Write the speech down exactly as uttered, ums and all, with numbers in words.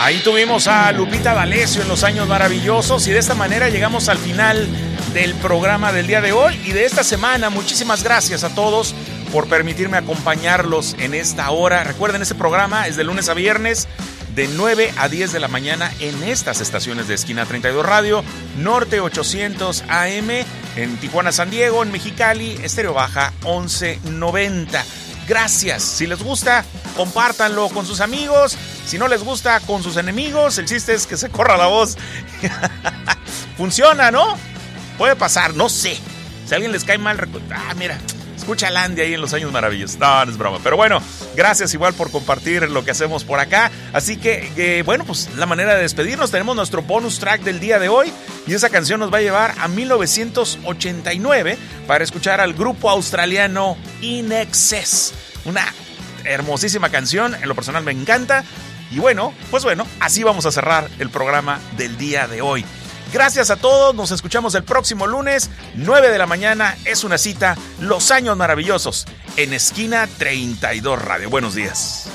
Ahí tuvimos a Lupita D'Alessio en Los Años Maravillosos y de esta manera llegamos al final del programa del día de hoy y de esta semana. Muchísimas gracias a todos por permitirme acompañarlos en esta hora. Recuerden, este programa es de lunes a viernes de nueve a diez de la mañana en estas estaciones de Esquina treinta y dos Radio, Norte ochocientos A M, en Tijuana, San Diego, en Mexicali, Estéreo Baja once noventa. Gracias. Si les gusta, compártanlo con sus amigos. Si no les gusta, con sus enemigos. El chiste es que se corra la voz. Funciona, ¿no? Puede pasar, no sé. Si a alguien les cae mal, recu- ah, mira, escucha a Landy ahí en Los Años Maravillosos. No, no es broma. Pero bueno, gracias igual por compartir lo que hacemos por acá. Así que, eh, bueno, pues la manera de despedirnos. Tenemos nuestro bonus track del día de hoy. Y esa canción nos va a llevar a mil novecientos ochenta y nueve para escuchar al grupo australiano In Excess. Una hermosísima canción. En lo personal me encanta. Y bueno, pues bueno, así vamos a cerrar el programa del día de hoy. Gracias a todos, nos escuchamos el próximo lunes, nueve de la mañana, es una cita, Los Años Maravillosos, en Esquina treinta y dos Radio. Buenos días.